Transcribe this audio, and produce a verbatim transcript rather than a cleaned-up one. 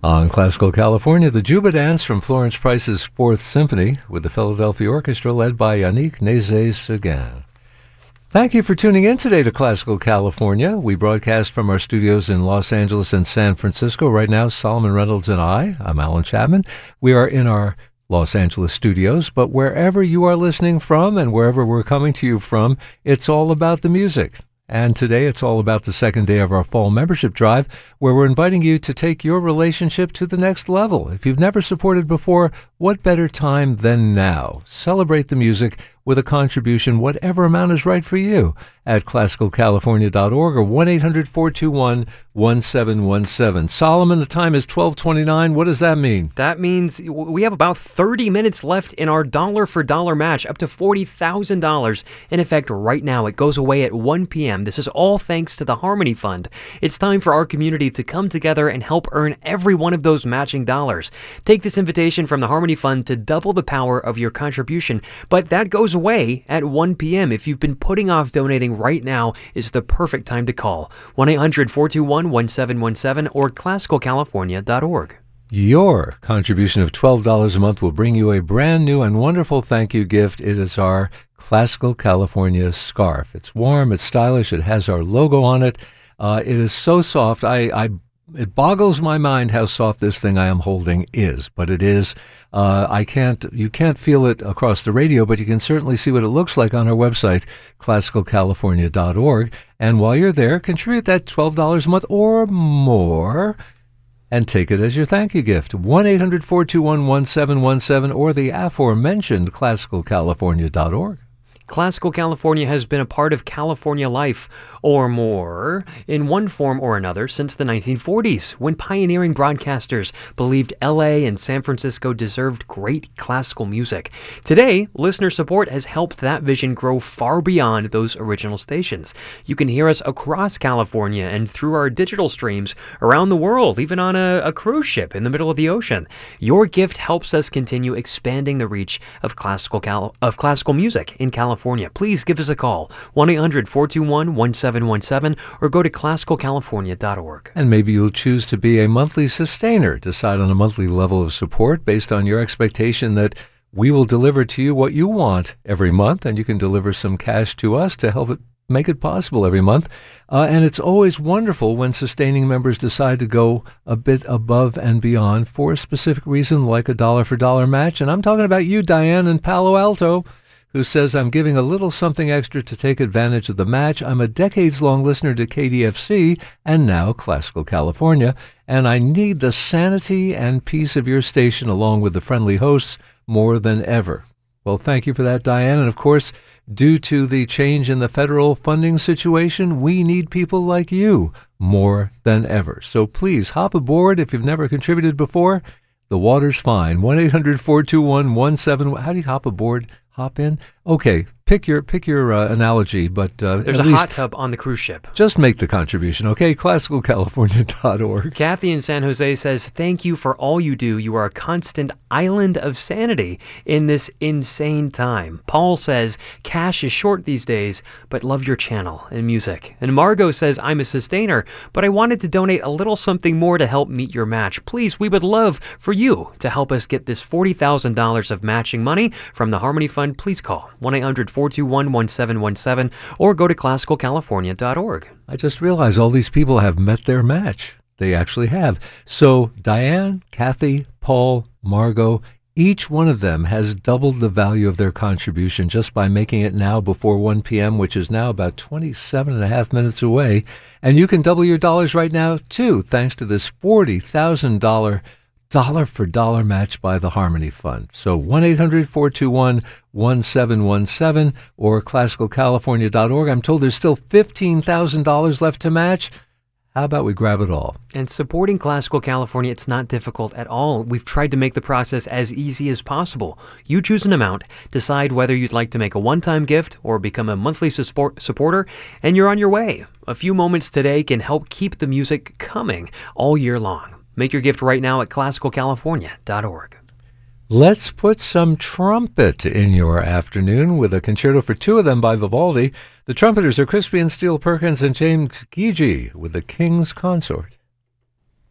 On Classical California, the Juba Dance from Florence Price's Fourth Symphony with the Philadelphia Orchestra led by Yannick Nézet-Séguin. Thank you for tuning in today to Classical California. We broadcast from our studios in Los Angeles and San Francisco. Right now, Solomon Reynolds and I, I'm Alan Chapman, we are in our Los Angeles studios, but wherever you are listening from and wherever we're coming to you from, it's all about the music. And today it's all about the second day of our fall membership drive, where we're inviting you to take your relationship to the next level. If you've never supported before, what better time than now? Celebrate the music with a contribution, whatever amount is right for you, at classical california dot org or one eight hundred four two one one seven one seven. Solomon, the time is twelve twenty-nine. What does that mean? That means we have about thirty minutes left in our dollar-for-dollar match, up to forty thousand dollars in effect right now. It goes away at one p.m. This is all thanks to the Harmony Fund. It's time for our community to come together and help earn every one of those matching dollars. Take this invitation from the Harmony Fund to double the power of your contribution, but that goes away at one p.m. If you've been putting off donating, right now is the perfect time to call. one eight hundred four two one one seven one seven or classical california dot org. Your contribution of twelve dollars a month will bring you a brand new and wonderful thank you gift. It is our Classical California scarf. It's warm, it's stylish, it has our logo on it. Uh, it is so soft. I, I It boggles my mind how soft this thing I am holding is, but it is. Uh, I can't. You can't feel it across the radio, but you can certainly see what it looks like on our website, classical california dot org. And while you're there, contribute that twelve dollars a month or more and take it as your thank you gift. one eight hundred four two one one seven one seven or the aforementioned classical california dot org. Classical California has been a part of California life, or more, in one form or another since the nineteen forties, when pioneering broadcasters believed L A and San Francisco deserved great classical music. Today, listener support has helped that vision grow far beyond those original stations. You can hear us across California and through our digital streams around the world, even on a, a cruise ship in the middle of the ocean. Your gift helps us continue expanding the reach of classical cal- of classical music in California. California. Please give us a call, one eight hundred four two one one seven one seven, or go to classical california dot org. And maybe you'll choose to be a monthly sustainer. Decide on a monthly level of support based on your expectation that we will deliver to you what you want every month, and you can deliver some cash to us to help it make it possible every month. Uh, and it's always wonderful when sustaining members decide to go a bit above and beyond for a specific reason, like a dollar-for-dollar match. And I'm talking about you, Diane, in Palo Alto, who says, I'm giving a little something extra to take advantage of the match. I'm a decades-long listener to K D F C and now Classical California, and I need the sanity and peace of your station along with the friendly hosts more than ever. Well, thank you for that, Diane. And of course, due to the change in the federal funding situation, we need people like you more than ever. So please hop aboard if you've never contributed before. The water's fine. one eight hundred four two one one seven. How do you hop aboard? Hop in? Okay, pick your pick your uh, analogy, but uh, there's at a least hot tub on the cruise ship. Just make the contribution, okay? classical california dot org. Kathy in San Jose says, thank you for all you do. You are a constant island of sanity in this insane time. Paul says, cash is short these days, but love your channel and music. And Margot says, I'm a sustainer, but I wanted to donate a little something more to help meet your match. Please, we would love for you to help us get this forty thousand dollars of matching money from the Harmony Fund. Please call one eight hundred four two one one seven one seven or go to classical california dot org. I just realized all these people have met their match. They actually have. So Diane, Kathy, Paul, Margot, each one of them has doubled the value of their contribution just by making it now before one p.m., which is now about twenty-seven and a half minutes away. And you can double your dollars right now, too, thanks to this forty thousand dollars dollar-for-dollar match by the Harmony Fund. So one eight hundred four two one one seven one seven or classical california dot org. I'm told there's still fifteen thousand dollars left to match. How about we grab it all? And supporting Classical California, it's not difficult at all. We've tried to make the process as easy as possible. You choose an amount, decide whether you'd like to make a one-time gift or become a monthly support supporter, and you're on your way. A few moments today can help keep the music coming all year long. Make your gift right now at classical california dot org. Let's put some trumpet in your afternoon with a concerto for two of them by Vivaldi. The trumpeters are Crispian Steele Perkins and James Gygi with the King's Consort.